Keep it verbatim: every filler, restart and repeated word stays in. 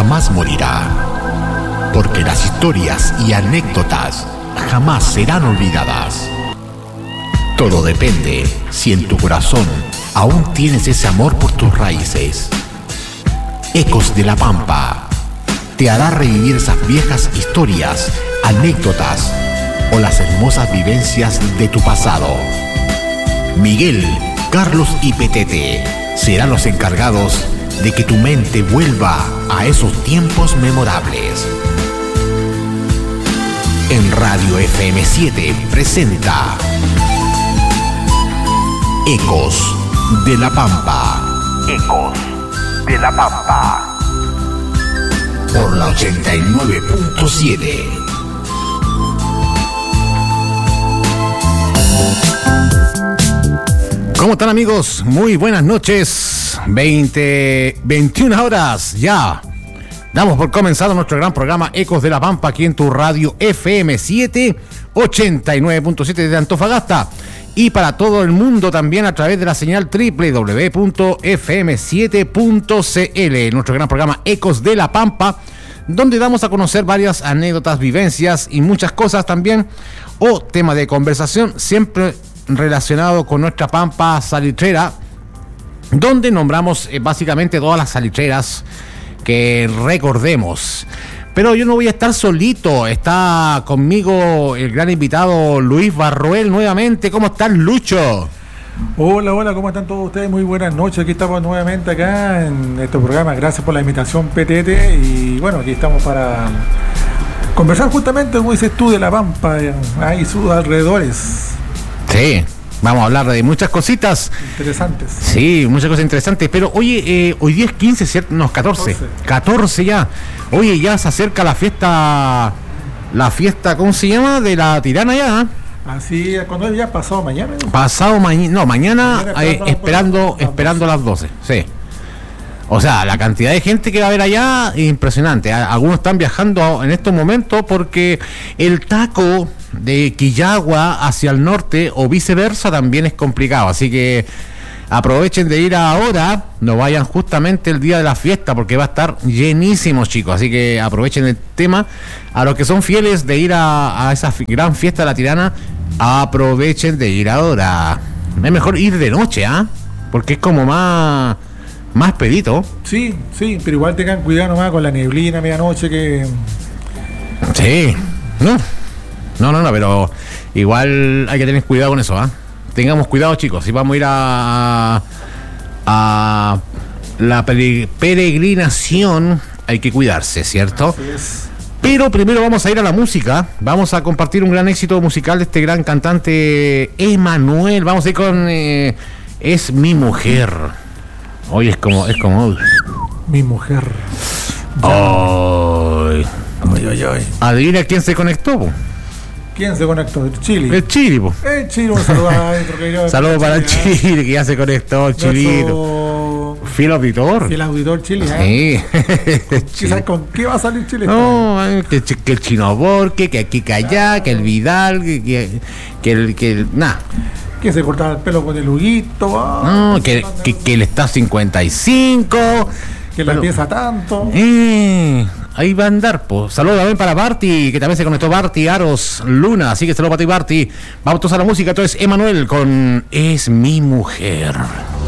jamás morirá, porque las historias y anécdotas jamás serán olvidadas. Todo depende si en tu corazón aún tienes ese amor por tus raíces. Ecos de la Pampa te hará revivir esas viejas historias, anécdotas o las hermosas vivencias de tu pasado. Miguel, Carlos y Petete serán los encargados de que tu mente vuelva a esos tiempos memorables. En Radio F M siete presenta Ecos de la Pampa. Ecos de la Pampa. Por la ochenta y nueve punto siete. ¿Cómo están, amigos? Muy buenas noches. veinte, veintiuna horas ya. Damos por comenzado nuestro gran programa Ecos de la Pampa aquí en tu radio F M siete, ochenta y nueve punto siete de Antofagasta. Y para todo el mundo también a través de la señal doble u doble u doble u punto f m siete punto c l. Nuestro gran programa Ecos de la Pampa, donde damos a conocer varias anécdotas, vivencias y muchas cosas también, o tema de conversación, siempre relacionado con nuestra Pampa salitrera, donde nombramos eh, básicamente todas las salitreras que recordemos. Pero yo no voy a estar solito, está conmigo el gran invitado Luis Barruel nuevamente. ¿Cómo estás, Lucho? Hola, hola, ¿cómo están todos ustedes? Muy buenas noches, aquí estamos nuevamente acá en este programa. Gracias por la invitación, Petete. Y bueno, aquí estamos para conversar justamente, como dices tú, de la Pampa y sus alrededores. Sí, vamos a hablar de muchas cositas interesantes. Sí, muchas cosas interesantes. Pero oye, eh, hoy día es quince, ¿cierto? No, catorce. catorce ya. Oye, ya se acerca la fiesta, la fiesta, ¿cómo se llama? De la Tirana ya. Así, ¿cuándo es ya? ¿Pasado mañana? Pasado mañana, no, mañana, mañana eh, esperando, las esperando las doce, sí. O sea, la cantidad de gente que va a haber allá es impresionante. Algunos están viajando en estos momentos porque el taco de Quillagua hacia el norte o viceversa también es complicado. Así que aprovechen de ir ahora, no vayan justamente el día de la fiesta porque va a estar llenísimo, chicos. Así que aprovechen el tema. A los que son fieles de ir a, a esa gran fiesta de la Tirana, aprovechen de ir ahora. Es mejor ir de noche, ¿ah? ¿eh? Porque es como más... más pedito. Sí, sí, pero igual tengan cuidado nomás con la neblina a medianoche que... Sí, no, no, no, no, pero igual hay que tener cuidado con eso, ¿ah? ¿eh? Tengamos cuidado, chicos, si vamos a ir a, a la peregrinación hay que cuidarse, ¿cierto? Así es. Pero primero vamos a ir a la música, vamos a compartir un gran éxito musical de este gran cantante Emanuel. Vamos a ir con eh, Es mi mujer. Hoy es como, es como... Mi mujer. Ay. Ay, ay, ay. Adivina quién se conectó, po. ¿Quién se conectó? ¿El Chile? El Chile, po. El Chile, un saludo adentro. Saludos para el Chile, que ya se conectó, el Chilito. Fiel auditor. Fiel auditor Chile, ¿eh? Sí. ¿Sabes con qué va a salir Chile? No, que, que el Chino Borque, que aquí, que allá, que el Vidal, que, que, que el... Que el nada. Que se cortaba el pelo con el Huguito. Oh, no, que, que, que él está cincuenta y cinco. Que la pieza tanto. Eh, ahí va a andar, pues. Saludos también para Barty, que también se conectó Barty Aros Luna. Así que saludos para ti, Barty. Vamos todos a la música. Entonces, Emanuel con Es mi mujer.